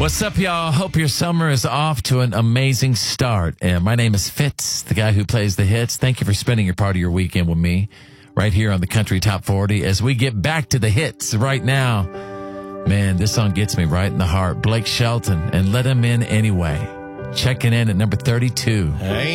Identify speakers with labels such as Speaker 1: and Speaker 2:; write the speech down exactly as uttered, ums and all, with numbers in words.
Speaker 1: What's up, y'all? Hope your summer is off to an amazing start. And my name is Fitz, the guy who plays the hits. Thank you for spending your part of your weekend with me right here on the Country Top forty as we get back to the hits right now. Man, this song gets me right in the heart. Blake Shelton and Let Him In Anyway. Checking in at number thirty-two.
Speaker 2: Hey.